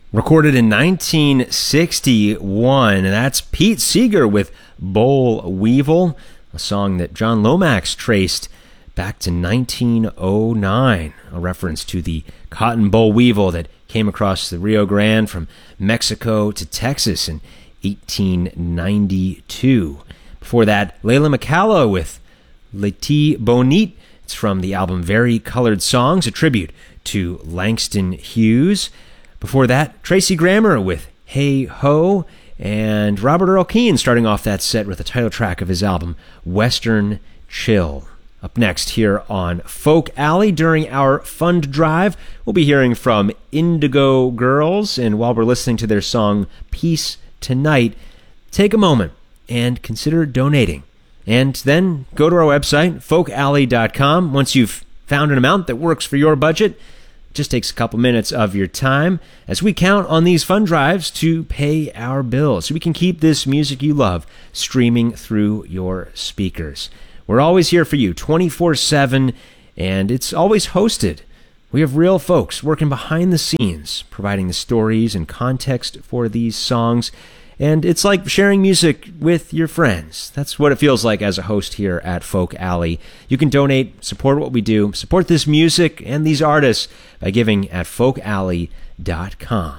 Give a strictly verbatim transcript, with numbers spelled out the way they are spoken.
Recorded in nineteen sixty-one, and that's Pete Seeger with Boll Weevil, a song that John Lomax traced back to nineteen oh nine, a reference to the cotton boll weevil that came across the Rio Grande from Mexico to Texas in eighteen ninety-two. Before that, Layla McCalla with L'été Bonite. It's from the album Very Colored Songs, a tribute to Langston Hughes. Before that, Tracy Grammer with Hey Ho, and Robert Earl Keen starting off that set with the title track of his album, Western Chill. Up next here on Folk Alley during our fund drive, we'll be hearing from Indigo Girls, and while we're listening to their song Peace Tonight, take a moment and consider donating. And then go to our website, folk alley dot com. Once you've found an amount that works for your budget, just takes a couple minutes of your time as we count on these fund drives to pay our bills so we can keep this music you love streaming through your speakers. We're always here for you twenty-four seven, and it's always hosted. We have real folks working behind the scenes, providing the stories and context for these songs, and it's like sharing music with your friends. That's what it feels like as a host here at Folk Alley. You can donate, support what we do, support this music and these artists by giving at folk alley dot com.